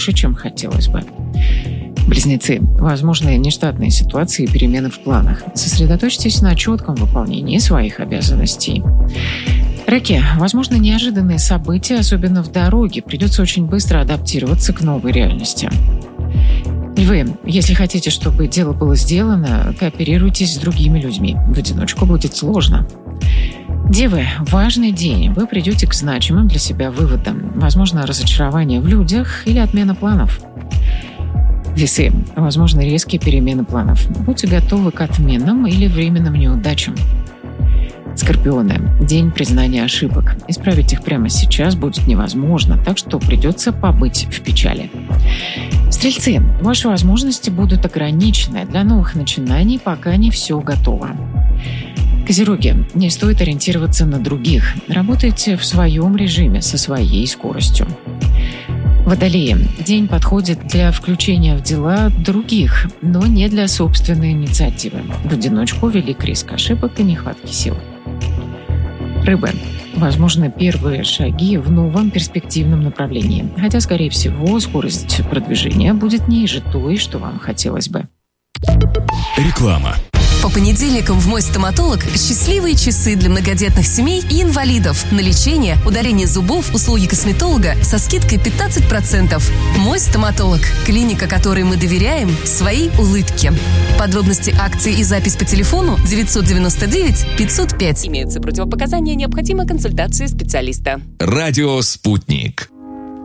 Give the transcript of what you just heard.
чем хотелось бы. Близнецы. Возможны нештатные ситуации и перемены в планах. Сосредоточьтесь на четком выполнении своих обязанностей. Раки. Возможно, неожиданные события, особенно в дороге. Придется очень быстро адаптироваться к новой реальности. Львы. Если хотите, чтобы дело было сделано, кооперируйтесь с другими людьми. В одиночку будет сложно. Девы. Важный день. Вы придете к значимым для себя выводам. Возможно, разочарование в людях или отмена планов. Весы. Возможно, резкие перемены планов. Будьте готовы к отменам или временным неудачам. Скорпионы. День признания ошибок. Исправить их прямо сейчас будет невозможно, так что придется побыть в печали. Стрельцы. Ваши возможности будут ограничены. Для новых начинаний пока не все готово. Козероги. Не стоит ориентироваться на других. Работайте в своем режиме, со своей скоростью. Водолеи. День подходит для включения в дела других, но не для собственной инициативы. В одиночку велик риск ошибок и нехватки сил. Рыбы. Возможны первые шаги в новом перспективном направлении, хотя, скорее всего, скорость продвижения будет ниже той, что вам хотелось бы. Реклама. По понедельникам в «Мой стоматолог» счастливые часы для многодетных семей и инвалидов. На лечение, удаление зубов, услуги косметолога со скидкой 15%. «Мой стоматолог» – клиника, которой мы доверяем своей улыбке. Подробности акции и запись по телефону 999 505. Имеются противопоказания, необходима консультация специалиста. Радио «Спутник».